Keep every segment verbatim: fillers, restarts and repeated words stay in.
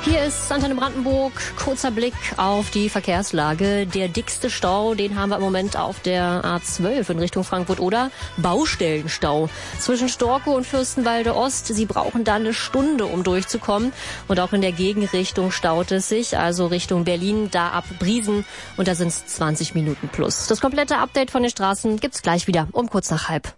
Hier ist Antenne Brandenburg, kurzer Blick auf die Verkehrslage. Der dickste Stau, den haben wir im Moment auf der A zwölf in Richtung Frankfurt oder Baustellenstau. Zwischen Storkow und Fürstenwalde Ost, Sie brauchen da eine Stunde, um durchzukommen. Und auch in der Gegenrichtung staut es sich, also Richtung Berlin, da ab Briesen. Und da sind es zwanzig Minuten plus. Das komplette Update von den Straßen gibt's gleich wieder um kurz nach halb.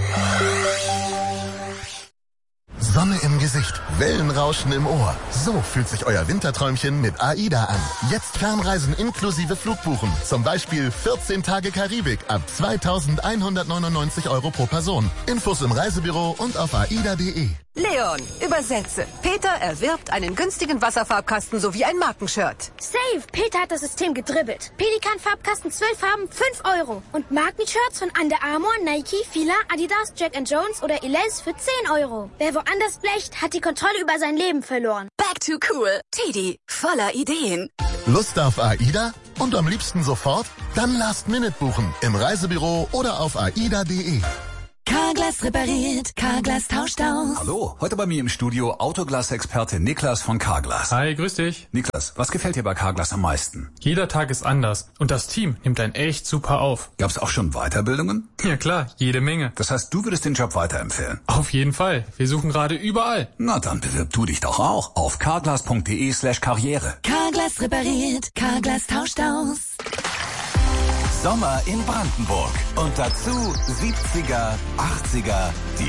Sonne im Gesicht, Wellenrauschen im Ohr. So fühlt sich euer Winterträumchen mit AIDA an. Jetzt Fernreisen inklusive Flugbuchen. Zum Beispiel vierzehn Tage Karibik ab zweitausendeinhundertneunundneunzig Euro pro Person. Infos im Reisebüro und auf aida punkt de. Leon, übersetze. Peter erwirbt einen günstigen Wasserfarbkasten sowie ein Markenshirt. Safe! Peter hat das System gedribbelt. Pelikan-Farbkasten zwölf Farben, fünf Euro. Und Markenshirts von Under Armour, Nike, Fila, Adidas, Jack and Jones oder Elize für zehn Euro. Wer woanders blecht, hat die Kontrolle über sein Leben verloren. Back to cool. Teddy, voller Ideen. Lust auf AIDA? Und am liebsten sofort? Dann Last Minute buchen. Im Reisebüro oder auf aida punkt de. Carglass repariert, Carglass tauscht aus. Hallo, heute bei mir im Studio Autoglas-Experte Niklas von Carglass. Hi, grüß dich. Niklas, was gefällt dir bei Carglass am meisten? Jeder Tag ist anders und das Team nimmt einen echt super auf. Gab's auch schon Weiterbildungen? Ja klar, jede Menge. Das heißt, du würdest den Job weiterempfehlen? Auf jeden Fall. Wir suchen gerade überall. Na, dann bewirb du dich doch auch auf carglass punkt de slash karriere. Carglass repariert, Carglass tauscht aus. Sommer in Brandenburg. Und dazu siebziger, achtziger, die